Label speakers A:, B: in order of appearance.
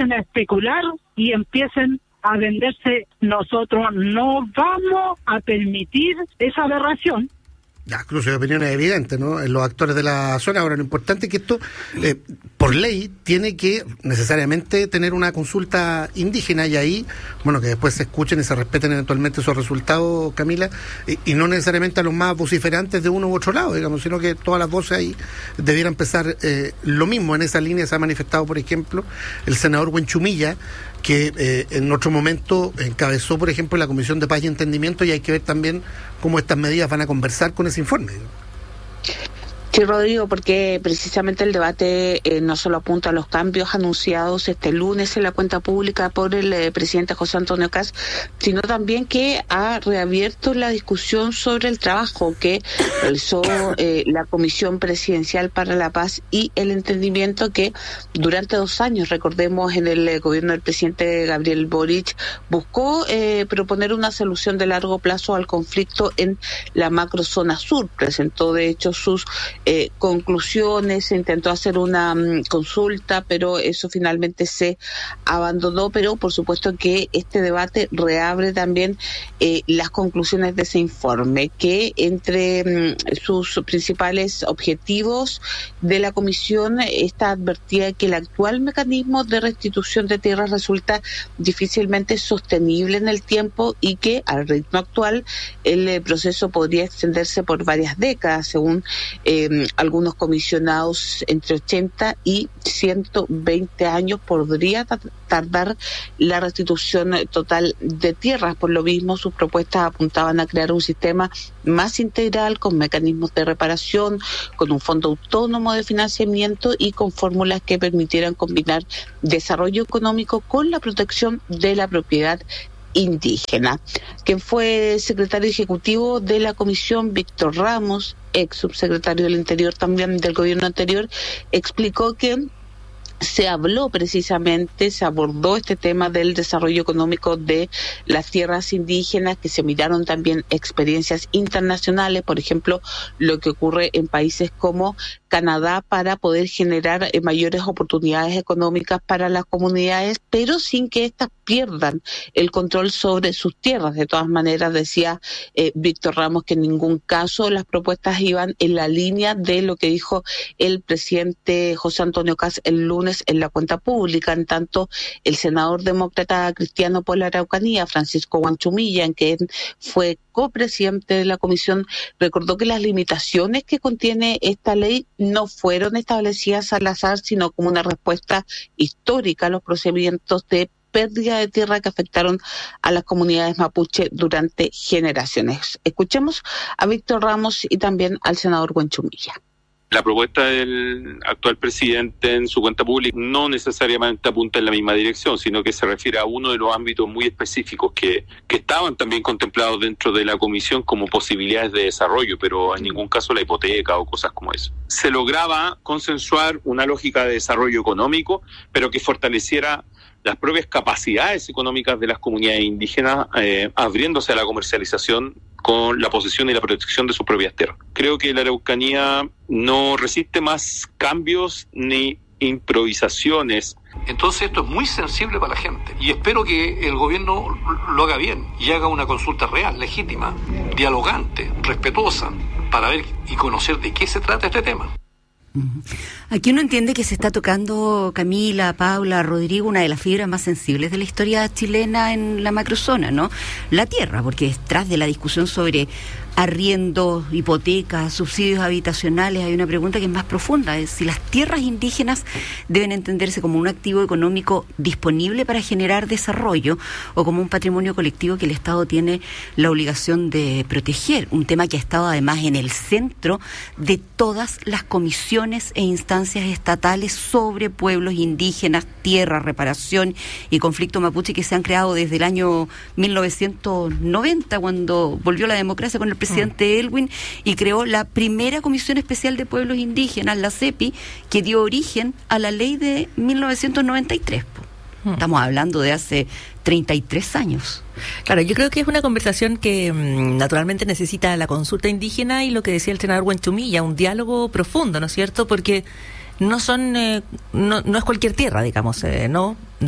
A: empiecen a especular y empiecen a venderse. Nosotros no vamos a permitir esa aberración.
B: Ya, cruce de opiniones evidentes, ¿no? En los actores de la zona. Ahora, lo importante es que esto, por ley, tiene que necesariamente tener una consulta indígena, y ahí, bueno, que después se escuchen y se respeten eventualmente esos resultados, Camila, y no necesariamente a los más vociferantes de uno u otro lado, digamos, sino que todas las voces ahí debieran empezar lo mismo. En esa línea se ha manifestado, por ejemplo, el senador Huenchumilla, que en otro momento encabezó, por ejemplo, la Comisión de Paz y Entendimiento, y hay que ver también cómo estas medidas van a conversar con ese informe.
C: Sí, Rodrigo, porque precisamente el debate no solo apunta a los cambios anunciados este lunes en la cuenta pública por el presidente José Antonio Kast, sino también que ha reabierto la discusión sobre el trabajo que realizó la Comisión Presidencial para la Paz y el Entendimiento, que durante 2 años, recordemos, en el gobierno del presidente Gabriel Boric, buscó proponer una solución de largo plazo al conflicto en la macrozona sur. Presentó, de hecho, sus conclusiones, se intentó hacer una consulta, pero eso finalmente se abandonó. Pero por supuesto que este debate reabre también las conclusiones de ese informe, que entre sus principales objetivos de la comisión está advertida que el actual mecanismo de restitución de tierras resulta difícilmente sostenible en el tiempo, y que al ritmo actual el proceso podría extenderse por varias décadas. Según algunos comisionados, entre 80 y 120 años podría tardar la restitución total de tierras. Por lo mismo, sus propuestas apuntaban a crear un sistema más integral, con mecanismos de reparación, con un fondo autónomo de financiamiento y con fórmulas que permitieran combinar desarrollo económico con la protección de la propiedad indígena. Quien fue secretario ejecutivo de la comisión, Víctor Ramos, ex subsecretario del Interior también del gobierno anterior, explicó que se abordó este tema del desarrollo económico de las tierras indígenas, que se miraron también experiencias internacionales, por ejemplo, lo que ocurre en países como Canadá, para poder generar mayores oportunidades económicas para las comunidades, pero sin que éstas pierdan el control sobre sus tierras. De todas maneras, decía Víctor Ramos que en ningún caso las propuestas iban en la línea de lo que dijo el presidente José Antonio Kast el lunes en la cuenta pública. En tanto, el senador demócrata cristiano por la Araucanía, Francisco Huenchumilla, en que fue copresidente de la comisión, recordó que las limitaciones que contiene esta ley no fueron establecidas al azar, sino como una respuesta histórica a los procedimientos de pérdida de tierra que afectaron a las comunidades mapuche durante generaciones. Escuchemos a Víctor Ramos y también al senador Huenchumilla.
D: La propuesta del actual presidente en su cuenta pública no necesariamente apunta en la misma dirección, sino que se refiere a uno de los ámbitos muy específicos que estaban también contemplados dentro de la comisión como posibilidades de desarrollo, pero en ningún caso la hipoteca o cosas como eso. Se lograba consensuar una lógica de desarrollo económico, pero que fortaleciera las propias capacidades económicas de las comunidades indígenas, abriéndose a la comercialización con la posesión y la protección de sus propias tierras. Creo que la Araucanía no resiste más cambios ni improvisaciones.
E: Entonces esto es muy sensible para la gente, y espero que el gobierno lo haga bien y haga una consulta real, legítima, dialogante, respetuosa, para ver y conocer de qué se trata este tema.
F: Aquí uno entiende que se está tocando, Camila, Paula, Rodrigo, una de las fibras más sensibles de la historia chilena en la macrozona, ¿no? La tierra, porque detrás de la discusión sobre arriendos, hipotecas, subsidios habitacionales, hay una pregunta que es más profunda, es si las tierras indígenas deben entenderse como un activo económico disponible para generar desarrollo o como un patrimonio colectivo que el Estado tiene la obligación de proteger, un tema que ha estado además en el centro de todas las comisiones e instancias estatales sobre pueblos indígenas, tierra, reparación y conflicto mapuche que se han creado desde el año 1990, cuando volvió la democracia con el presidente Elwin y creó la primera Comisión Especial de Pueblos Indígenas, la CEPI, que dio origen a la ley de 1993. Estamos hablando de hace 33 años.
G: Claro, yo creo que es una conversación que naturalmente necesita la consulta indígena y lo que decía el senador Huenchumilla, un diálogo profundo, ¿no es cierto? Porque no son no es cualquier tierra, digamos, ¿no?